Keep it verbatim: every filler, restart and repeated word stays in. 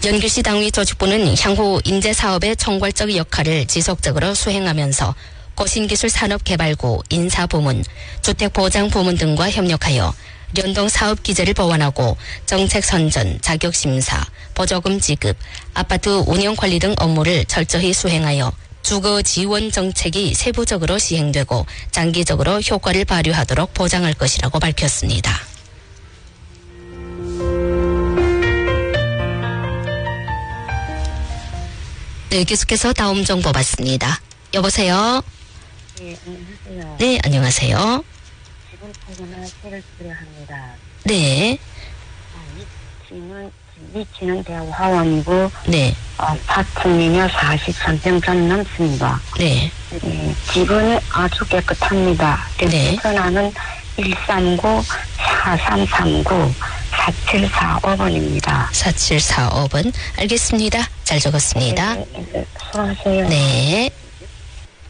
연길시 당위 조직부는 향후 인재사업의 총괄적 역할을 지속적으로 수행하면서 고신기술산업개발구, 인사부문, 주택보장부문 등과 협력하여 연동사업 기제를 보완하고 정책 선전, 자격심사, 보조금 지급, 아파트 운영관리 등 업무를 철저히 수행하여 주거 지원 정책이 세부적으로 시행되고 장기적으로 효과를 발휘하도록 보장할 것이라고 밝혔습니다. 네, 계속해서 다음 정보 받습니다. 여보세요? 네, 안녕하세요. 네, 안녕하세요. 지분 토구나 세를 필요합니다. 네. 아, 위치는, 위치는 대학 화원이고, 네. 어, 파트이며 사십삼 평전 넘습니다. 네. 네, 지분은 아주 깨끗합니다. 네. 전화는 일삼구 사삼삼구 사칠사오 번입니다. 사칠사오 번. 알겠습니다. 잘 적었습니다. 네, 네, 수고하세요. 네.